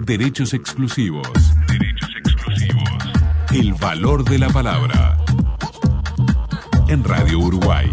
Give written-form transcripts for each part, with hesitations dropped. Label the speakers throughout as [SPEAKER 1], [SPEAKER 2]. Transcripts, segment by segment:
[SPEAKER 1] Derechos exclusivos. El valor de la palabra. En Radio Uruguay.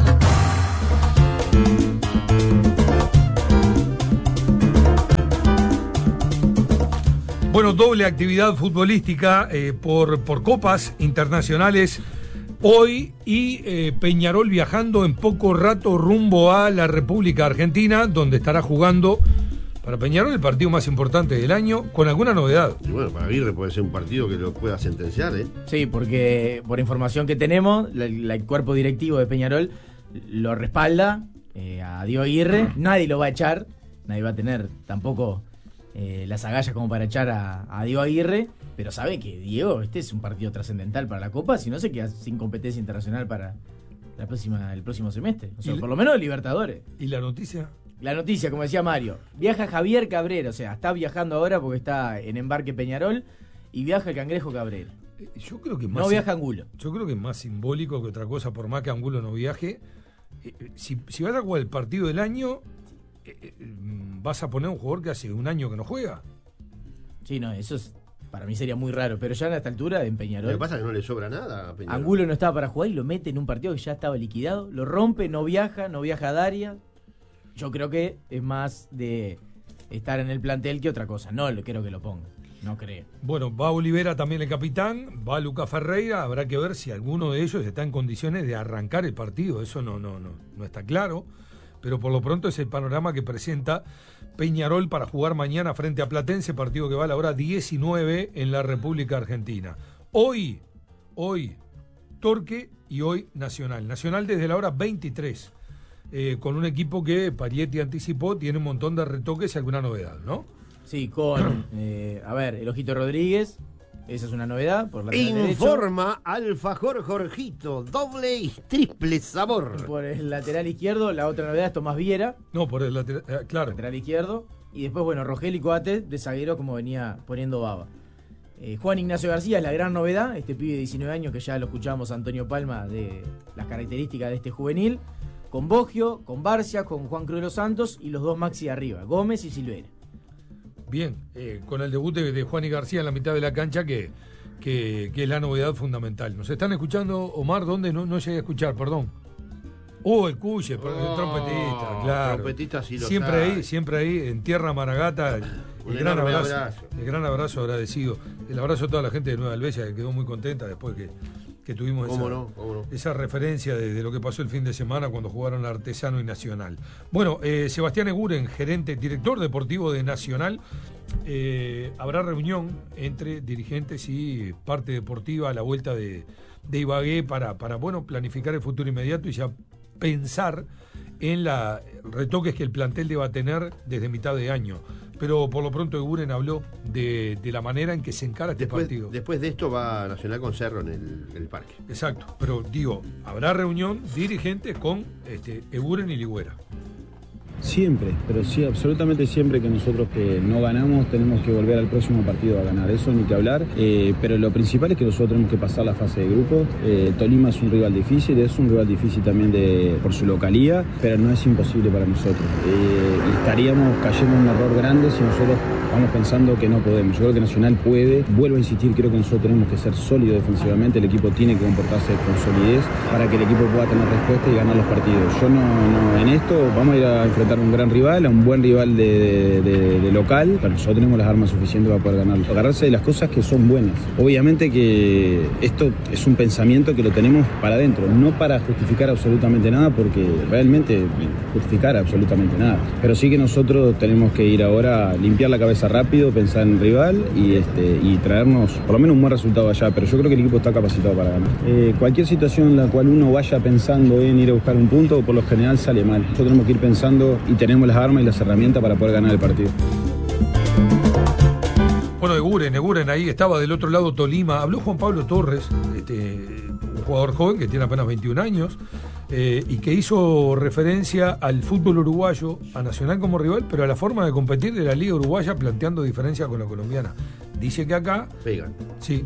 [SPEAKER 2] Bueno, doble actividad futbolística por copas internacionales hoy y Peñarol viajando en poco rato rumbo a la República Argentina, donde estará jugando para Peñarol el partido más importante del año, con alguna novedad.
[SPEAKER 3] Y bueno, para Aguirre puede ser un partido que lo pueda sentenciar, ¿eh?
[SPEAKER 4] Sí, porque por información que tenemos, el cuerpo directivo de Peñarol lo respalda a Diego Aguirre. Nadie lo va a echar, nadie va a tener tampoco las agallas como para echar a Diego Aguirre, pero sabe que Diego, este es un partido trascendental para la Copa, si no se queda sin competencia internacional para el próximo semestre, o sea, por lo menos Libertadores.
[SPEAKER 2] ¿Y la noticia?
[SPEAKER 4] La noticia, como decía Mario, viaja Javier Cabrera, o sea, está viajando ahora porque está en embarque Peñarol y viaja el Cangrejo Cabrera.
[SPEAKER 2] Yo creo que más
[SPEAKER 4] no viaja Angulo.
[SPEAKER 2] Yo creo que es más simbólico que otra cosa, por más que Angulo no viaje. Si vas a jugar el partido del año, vas a poner un jugador que hace un año que no juega.
[SPEAKER 4] Sí, no, eso para mí sería muy raro, pero ya a esta altura en Peñarol.
[SPEAKER 3] Lo que pasa es que no le sobra nada a Peñarol.
[SPEAKER 4] Angulo no estaba para jugar y lo mete en un partido que ya estaba liquidado, lo rompe, no viaja a Daria. Yo creo que es más de estar en el plantel que otra cosa. No creo que lo ponga. No creo.
[SPEAKER 2] Bueno, va Olivera también el capitán, va Lucas Ferreira. Habrá que ver si alguno de ellos está en condiciones de arrancar el partido. Eso no está claro. Pero por lo pronto es el panorama que presenta Peñarol para jugar mañana frente a Platense, partido que va a la hora 19 en la República Argentina. Hoy, Torque y hoy Nacional. Nacional desde la hora 23. Con un equipo que Parietti anticipó, tiene un montón de retoques y alguna novedad, ¿no?
[SPEAKER 4] Sí, con, el Ojito Rodríguez, esa es una novedad. Por la
[SPEAKER 3] Informa Alfajor Jorgito, doble y triple sabor.
[SPEAKER 4] Por el lateral izquierdo, la otra novedad es Tomás Viera.
[SPEAKER 2] No, por el lateral, claro.
[SPEAKER 4] Lateral izquierdo. Y después, Rogel y Coate de zaguero, como venía poniendo Baba. Juan Ignacio García es la gran novedad, este pibe de 19 años que ya lo escuchamos a Antonio Palma de las características de este juvenil. Con Boggio, con Barcia, con Juan Cruz de los Santos y los dos maxi arriba, Gómez y Silvera.
[SPEAKER 2] Bien, con el debut de Juan y García en la mitad de la cancha, que es la novedad fundamental. ¿Nos están escuchando, Omar? ¿Dónde? No llegué a escuchar, perdón. El Cuye, el trompetista, claro.
[SPEAKER 3] Trompetista sí lo
[SPEAKER 2] siempre ahí, en Tierra Maragata. El gran abrazo agradecido. El abrazo a toda la gente de Nueva Helvecia, que quedó muy contenta después que tuvimos esa referencia de lo que pasó el fin de semana cuando jugaron Artesano y Nacional. Bueno, Sebastián Eguren, director deportivo de Nacional, habrá reunión entre dirigentes y parte deportiva a la vuelta de Ibagué para planificar el futuro inmediato y ya pensar en los retoques que el plantel deba tener desde mitad de año. Pero por lo pronto Eguren habló de la manera en que se encara este partido.
[SPEAKER 3] Después de esto va Nacional con Cerro en el parque.
[SPEAKER 2] Exacto, pero habrá reunión dirigente con Eguren y Ligüera.
[SPEAKER 5] Siempre, pero sí, absolutamente siempre que nosotros no ganamos tenemos que volver al próximo partido a ganar, eso ni que hablar, pero lo principal es que nosotros tenemos que pasar la fase de grupo. Tolima es un rival difícil también por su localía, pero no es imposible para nosotros. Estaríamos cayendo en un error grande si nosotros vamos pensando que no podemos. Yo creo que Nacional puede, vuelvo a insistir, creo que nosotros tenemos que ser sólidos defensivamente, el equipo tiene que comportarse con solidez para que el equipo pueda tener respuesta y ganar los partidos. Yo no en esto vamos a ir a enfrentar a un gran rival, a un buen rival de local, pero nosotros tenemos las armas suficientes para poder ganarlo. Agarrarse de las cosas que son buenas. Obviamente que esto es un pensamiento que lo tenemos para adentro, no para justificar absolutamente nada, porque realmente justificar absolutamente nada. Pero sí que nosotros tenemos que ir ahora a limpiar la cabeza rápido, pensar en el rival y traernos por lo menos un buen resultado allá, pero yo creo que el equipo está capacitado para ganar. Cualquier situación en la cual uno vaya pensando en ir a buscar un punto, por lo general sale mal. Nosotros tenemos que ir pensando y tenemos las armas y las herramientas para poder ganar el partido.
[SPEAKER 2] Bueno, Eguren, ahí estaba del otro lado Tolima. Habló Juan Pablo Torres, un jugador joven que tiene apenas 21 años, y que hizo referencia al fútbol uruguayo, a Nacional como rival, pero a la forma de competir de la Liga Uruguaya, planteando diferencias con la colombiana. Dice que acá...
[SPEAKER 3] Pegan.
[SPEAKER 2] Sí.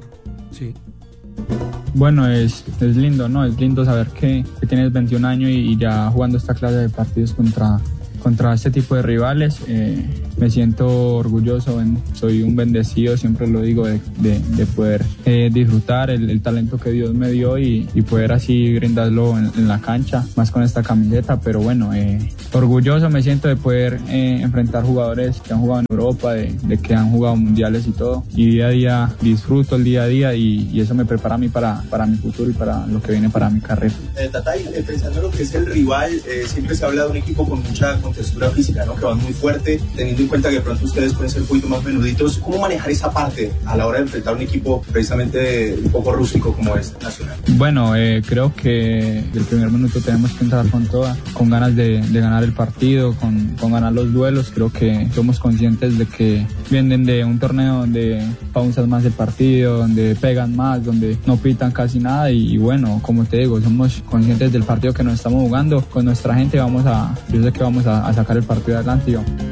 [SPEAKER 6] Bueno, es lindo, ¿no? Es lindo saber que tienes 21 años y ya jugando esta clase de partidos contra este tipo de rivales. me siento orgulloso, soy un bendecido, siempre lo digo, de poder disfrutar el talento que Dios me dio y poder así brindarlo en la cancha, más con esta camiseta. Pero bueno, orgulloso me siento de poder enfrentar jugadores que han jugado en Europa, de que han jugado mundiales y todo, y día a día disfruto el día a día y eso me prepara a mí para mi futuro y para lo que viene para mi carrera.
[SPEAKER 7] Tatay, pensando en lo que es el rival, siempre se habla de un equipo con mucha contextura física, ¿no? Que van muy fuerte, teniendo en cuenta que de pronto ustedes pueden ser un poquito más menuditos. ¿Cómo manejar esa parte a la hora de enfrentar un equipo precisamente un poco rústico como es Nacional?
[SPEAKER 6] Bueno, creo que el primer minuto tenemos que entrar con toda, con ganas de ganar el partido, con ganar los duelos. Creo que somos conscientes de que vienen de un torneo donde pausas más el partido, donde pegan más, donde no pitan casi nada y bueno, como te digo, somos conscientes del partido que nos estamos jugando. Con nuestra gente yo sé que vamos a sacar el partido adelante.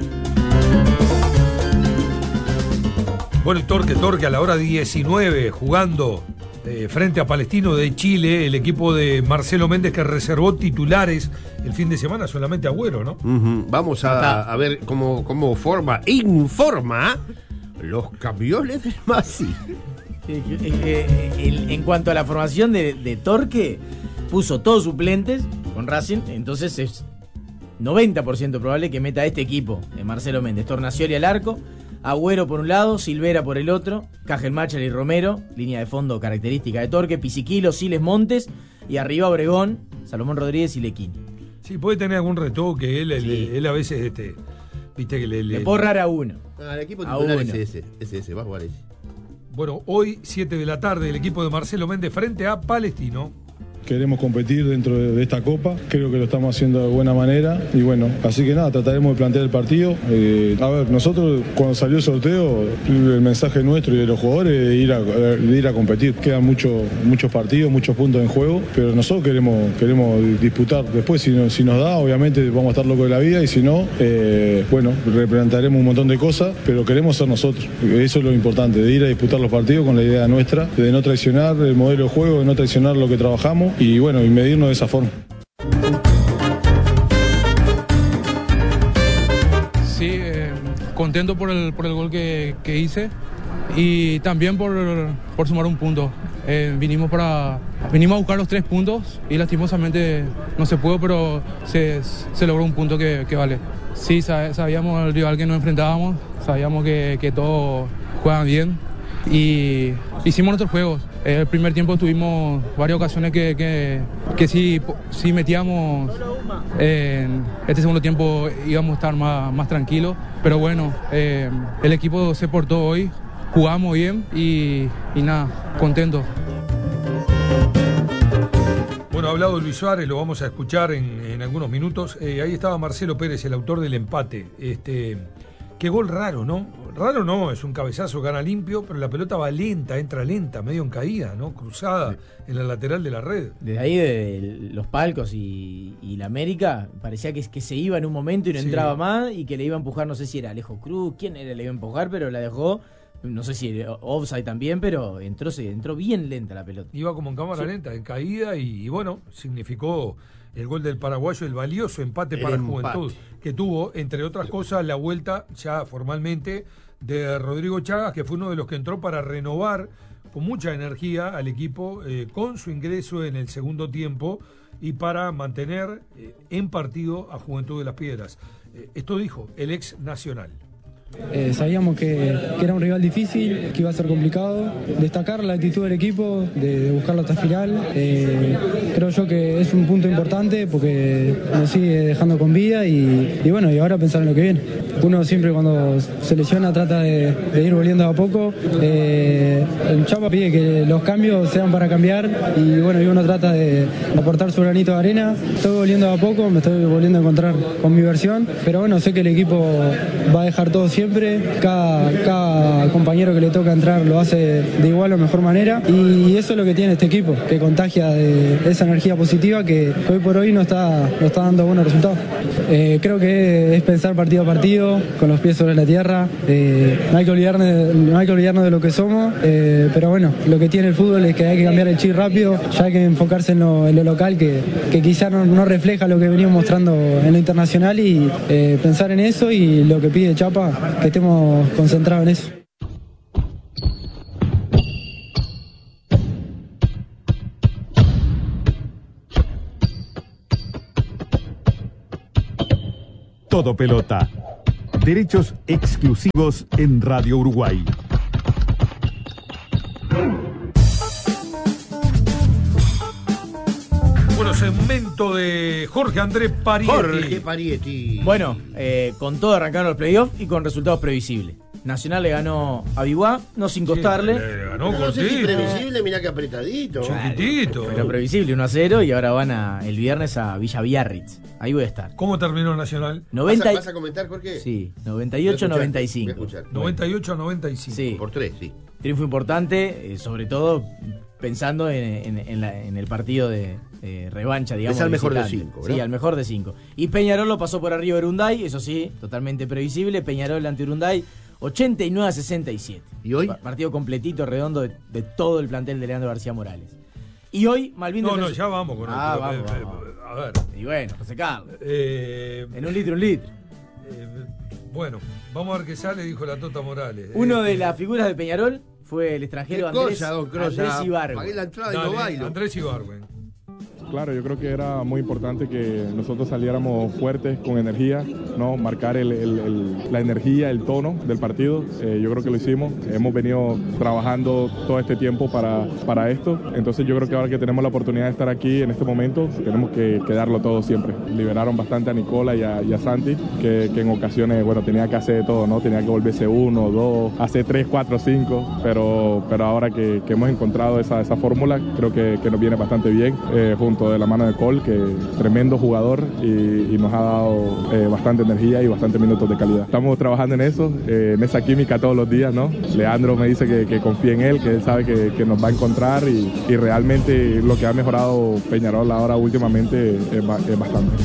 [SPEAKER 2] Bueno, Torque a la hora 19 jugando frente a Palestino de Chile, el equipo de Marcelo Méndez que reservó titulares el fin de semana, solamente Agüero, ¿no?
[SPEAKER 3] Vamos a ver cómo informa los camiones del Masi.
[SPEAKER 4] En cuanto a la formación de Torque, puso todos suplentes con Racing, entonces es 90% probable que meta este equipo de Marcelo Méndez. Tornacioli al arco, Agüero por un lado, Silvera por el otro, Cajelmacher y Romero, línea de fondo característica de Torque, Pisiquilo, Siles, Montes y arriba Obregón, Salomón Rodríguez y Lequín.
[SPEAKER 2] Sí, puede tener algún retoque, él a veces viste que
[SPEAKER 4] le puedo errar a uno.
[SPEAKER 3] El equipo titular es ese, va a jugar ese.
[SPEAKER 2] Bueno, hoy 7 de la tarde el equipo de Marcelo Méndez frente a Palestino.
[SPEAKER 8] Queremos competir dentro de esta Copa, creo que lo estamos haciendo de buena manera y bueno, así que nada, trataremos de plantear el partido. A ver, nosotros cuando salió el sorteo, el mensaje nuestro y de los jugadores de ir a competir. Quedan muchos partidos, muchos puntos en juego, pero nosotros queremos disputar. Después, si nos da, obviamente vamos a estar locos de la vida y si no, bueno, replantearemos un montón de cosas, pero queremos ser nosotros. Eso es lo importante, de ir a disputar los partidos con la idea nuestra, de no traicionar el modelo de juego, de no traicionar lo que trabajamos. Y bueno, y medirnos de esa forma.
[SPEAKER 9] Sí, contento por el gol que hice y también por sumar un punto. Vinimos a buscar los 3 puntos y lastimosamente no se pudo, pero se logró un punto que vale. Sí, sabíamos el rival que nos enfrentábamos, sabíamos que todos juegan bien y hicimos nuestros juegos. El primer tiempo tuvimos varias ocasiones que si metíamos en este segundo tiempo íbamos a estar más tranquilos, pero bueno, el equipo se portó hoy, jugamos bien y nada, contento.
[SPEAKER 2] Bueno, ha hablado Luis Suárez, lo vamos a escuchar en algunos minutos. Ahí estaba Marcelo Pérez, el autor del empate. Qué gol raro, ¿no? Raro no, es un cabezazo, gana limpio, pero la pelota va lenta, entra lenta, medio en caída, ¿no? Cruzada en la lateral de la red.
[SPEAKER 4] Desde ahí de los palcos y la América, parecía que se iba en un momento y no entraba más y que le iba a empujar, no sé si era Alejo Cruz, quién era, le iba a empujar, pero la dejó, no sé si offside también, pero entró bien lenta la pelota.
[SPEAKER 2] Iba como en cámara lenta, en caída y bueno, significó el gol del paraguayo, el valioso empate para Juventud, que tuvo, entre otras cosas, la vuelta ya formalmente de Rodrigo Chagas, que fue uno de los que entró para renovar con mucha energía al equipo con su ingreso en el segundo tiempo y para mantener en partido a Juventud de las Piedras. Esto dijo el ex Nacional.
[SPEAKER 10] Sabíamos que era un rival difícil, que iba a ser complicado. Destacar la actitud del equipo, de buscar la otra final. Creo yo que es un punto importante porque nos sigue dejando con vida y bueno, y ahora pensar en lo que viene. Uno siempre cuando se lesiona trata de ir volviendo a poco. El Chapa pide que los cambios sean para cambiar y bueno, y uno trata de aportar su granito de arena. Estoy volviendo a poco, me estoy volviendo a encontrar con mi versión, pero bueno, sé que el equipo va a dejar todo siempre, cada compañero que le toca entrar lo hace de igual o mejor manera, y eso es lo que tiene este equipo, que contagia de esa energía positiva que hoy por hoy nos está dando buenos resultados. Creo que es pensar partido a partido, con los pies sobre la tierra. No hay que olvidarnos de lo que somos, pero bueno, lo que tiene el fútbol es que hay que cambiar el chip rápido, ya hay que enfocarse en lo local, que quizás no refleja lo que venimos mostrando en lo internacional, y pensar en eso, y lo que pide Chapa, que estemos concentrados en eso.
[SPEAKER 1] Todo Pelota. Derechos exclusivos en Radio Uruguay.
[SPEAKER 2] Bueno, segmento de Jorge Andrés
[SPEAKER 3] Parietti.
[SPEAKER 4] Bueno, con todo arrancaron los playoffs y con resultados previsibles. Nacional le ganó a Biguá, no sin costarle.
[SPEAKER 2] Le ganó
[SPEAKER 3] No sé si previsible, mirá que apretadito.
[SPEAKER 2] Chiquitito.
[SPEAKER 4] Pero previsible, 1-0, y ahora van el viernes a Villa Biarritz. Ahí voy a estar.
[SPEAKER 2] ¿Cómo terminó Nacional?
[SPEAKER 3] ¿Vas a comentar, Jorge?
[SPEAKER 4] Sí, 98-95.
[SPEAKER 2] 98-95.
[SPEAKER 4] Sí.
[SPEAKER 3] Por 3, sí.
[SPEAKER 4] Triunfo importante, sobre todo pensando en el partido de revancha, digamos.
[SPEAKER 3] Es al mejor de
[SPEAKER 4] visitante.
[SPEAKER 3] 5, ¿verdad?
[SPEAKER 4] Sí, al mejor de 5. Y Peñarol lo pasó por arriba de Urunday, eso sí, totalmente previsible. Peñarol ante Urunday, 89-67.
[SPEAKER 3] ¿Y hoy?
[SPEAKER 4] Partido completito, redondo de todo el plantel de Leandro García Morales. Y hoy, Malvin...
[SPEAKER 2] No, ya vamos con esto.
[SPEAKER 4] Vamos.
[SPEAKER 2] A ver.
[SPEAKER 4] Y bueno, José Carlos. En un litro.
[SPEAKER 2] Bueno, vamos a ver qué sale, dijo la Tota Morales.
[SPEAKER 4] Uno de las figuras de Peñarol fue el extranjero Andrés Ibargüen.
[SPEAKER 3] Pagué la entrada y no bailo.
[SPEAKER 2] Andrés Ibargüen.
[SPEAKER 11] Claro, yo creo que era muy importante que nosotros saliéramos fuertes, con energía, ¿no? Marcar la energía, el tono del partido. Yo creo que lo hicimos. Hemos venido trabajando todo este tiempo para esto. Entonces yo creo que ahora que tenemos la oportunidad de estar aquí en este momento, tenemos que darlo todo siempre. Liberaron bastante a Nicola y a Santi, que en ocasiones, bueno, tenía que hacer de todo, ¿no? Tenía que volverse 1, 2, hacer 3, 4, 5, pero ahora que hemos encontrado esa fórmula, creo que nos viene bastante bien, junto de la mano de Cole, que es tremendo jugador y nos ha dado bastante energía y bastantes minutos de calidad. Estamos trabajando en eso, en esa química todos los días, ¿no? Leandro me dice que confíe en él, que él sabe que nos va a encontrar, y realmente lo que ha mejorado Peñarol ahora últimamente es bastante.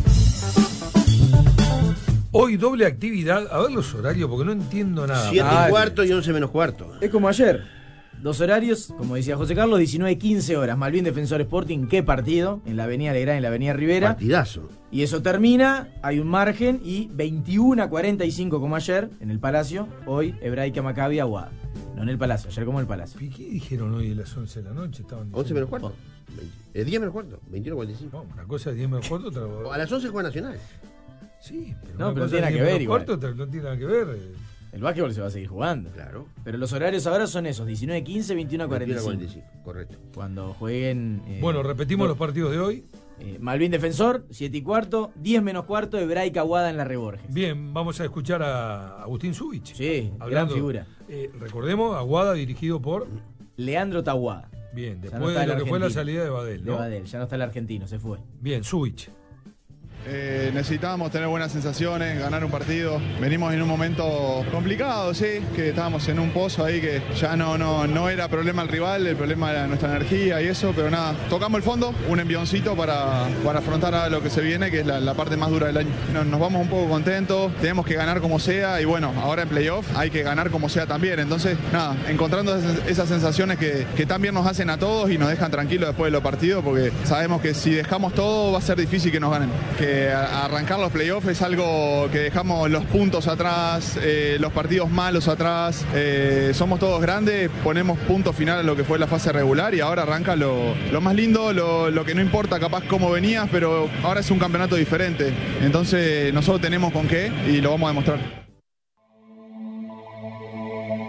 [SPEAKER 2] Hoy doble actividad, a ver los horarios porque no entiendo nada.
[SPEAKER 3] 7:15 y 11:15.
[SPEAKER 4] Es como ayer. Dos horarios, como decía José Carlos, 19-15 horas. Malvin Defensor Sporting, qué partido, en la avenida Legrand y en la avenida Rivera.
[SPEAKER 3] Partidazo.
[SPEAKER 4] Y eso termina, hay un margen, y 21-45 como ayer, en el Palacio. Hoy, Hebraica Maccabi Aguada. No en el Palacio, ayer como en el Palacio.
[SPEAKER 2] ¿Y qué dijeron hoy a las 11 de la noche?
[SPEAKER 3] 11:15. 10:15. 21:45.
[SPEAKER 2] No, una cosa es 10:15, otra.
[SPEAKER 3] A las 11 juega Nacional.
[SPEAKER 2] Sí, pero
[SPEAKER 4] no tiene nada que ver igual.
[SPEAKER 2] No tiene nada que ver.
[SPEAKER 4] El básquetbol se va a seguir jugando.
[SPEAKER 3] Claro.
[SPEAKER 4] Pero los horarios ahora son esos, 19-15, 21-45.
[SPEAKER 3] Correcto.
[SPEAKER 4] Cuando jueguen...
[SPEAKER 2] bueno, repetimos los partidos de hoy.
[SPEAKER 4] Malvin Defensor, 7:15, 10:15, Hebraica Aguada en la Reborges.
[SPEAKER 2] Bien, vamos a escuchar a Agustín Zubich.
[SPEAKER 4] Sí, gran figura.
[SPEAKER 2] Recordemos, Aguada dirigido por...
[SPEAKER 4] Leandro Tahuada.
[SPEAKER 2] Bien, después de lo que fue la salida de Badel, ¿no?
[SPEAKER 4] De Badel, ya no está el argentino, se fue.
[SPEAKER 2] Bien, Zubich.
[SPEAKER 11] Necesitábamos tener buenas sensaciones, ganar un partido. Venimos en un momento complicado, sí, que estábamos en un pozo ahí que ya no era problema el rival, el problema era nuestra energía y eso, pero nada, tocamos el fondo, un envioncito para afrontar a lo que se viene, que es la parte más dura del año. Nos vamos un poco contentos, tenemos que ganar como sea, y bueno, ahora en playoff hay que ganar como sea también. Entonces, nada, encontrando esas sensaciones que también nos hacen a todos y nos dejan tranquilos después de los partidos, porque sabemos que si dejamos todo va a ser difícil que nos ganen. Arrancar los playoffs es algo que dejamos los puntos atrás, los partidos malos atrás, somos todos grandes, ponemos punto final a lo que fue la fase regular, y ahora arranca lo más lindo, lo que no importa capaz cómo venías, pero ahora es un campeonato diferente, entonces nosotros tenemos con qué y lo vamos a demostrar.